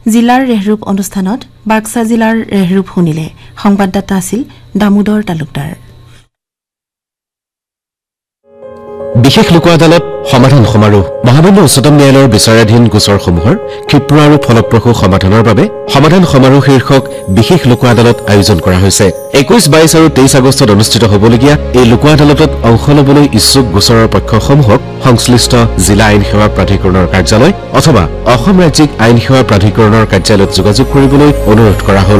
জিলাৰ ৰেহৰূপ অনুষ্ঠানত বাক্সা জিলাৰ ৰেহৰূপ শুনিলে সংবাদদাতা আছিল দামোদৰ তালুকদাৰ বিশেষ লোক আদালত সমাধান সমাৰোহ মহামান্য উচ্চতম ন্যায়ালয়ৰ বিচাৰাধীন গোচৰসমূহৰ ক্ষিপ্ৰ আৰু ফলপ্ৰসূ সমাধানৰ বাবে সমাধান সমাৰোহ শীৰ্ষক বিশেষ লোক আদালত আয়োজন কৰা হৈছে 21, 22 আৰু 23 আগষ্টত অনুষ্ঠিত হ'বলগীয়া এই লোক আদালতত অংশ ল'বলৈ ইচ্ছুক গোচৰৰ পক্ষসমূহক সংশ্লিষ্ট জিলা আইন সেৱা প্ৰাধিকৰণৰ কাৰ্যালয় অথবা অসম ৰাজ্যিক আইন সেৱা প্ৰাধিকৰণৰ কাৰ্যালয়ত যোগাযোগ কৰিবলৈ অনুৰোধ কৰা হ'ল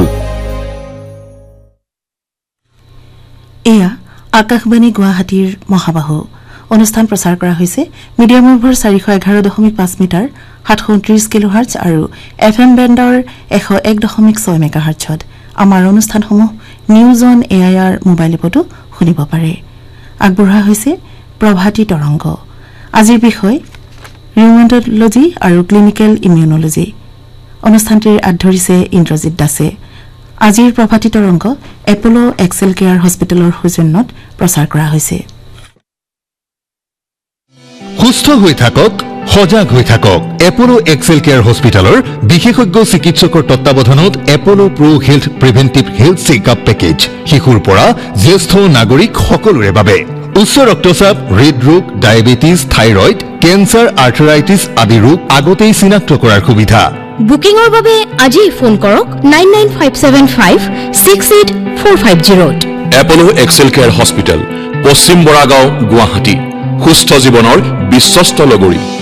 এয়া আকাশবাণী গুৱাহাটীৰ মহাবাহু অনুষ্ঠান প্ৰচাৰ কৰা হৈছে মিডিয়াম ৱেভৰ 411.5 মিটাৰ 729 কিলোহাৰ্টজ আৰু এফএম বেণ্ডৰ 101.6 মেগাহাৰ্টজত আমাৰ অনুষ্ঠানসমূহ নিউজ অন এআইআৰ মোবাইল এপতো শুনিব পাৰে আগবঢ়া হৈছে প্ৰভাতী তৰংগ আজিৰ বিষয় ৰিউমেটলজি আৰু ক্লিনিকেল ইমিউনলজি অনুষ্ঠানটিৰ আধৰিছে ইন্দ্ৰজিৎ দাসে আজিৰ প্ৰভাতী তৰংগ এপোলো এক্সেল কেয়াৰ হস্পিটেলৰ সৌজন্যত প্ৰচাৰ কৰা হৈছে সুস্থ হৈ থাকক সজাগ হৈ থাকক এপোলো এক্সেল কেয়াৰ হস্পিটেলৰ বিশেষজ্ঞ চিকিৎসকৰ তত্ত্বাৱধানত Apollo pro health প্ৰিভেন্টিভ health checkup package শিশুৰ পৰা জ্যেষ্ঠ নাগৰিক সকলোৰে বাবে উচ্চ ৰক্তচাপ হৃদৰোগ ডায়েবেটিছ থাইৰয়েড কেন্সাৰ আৰ্থৰাইটিছ আদি ৰোগ আগতেই চিনাক্ত কৰাৰ সুবিধা বুকিংৰ বাবে আজি ফোন কৰক 9957568450 এপোলো এক্সেল কেয়াৰ হস্পিটেল পশ্চিম বৰাগাঁও গুৱাহাটী সুস্থ জীৱনৰ বিশ্বস্ত লগৰী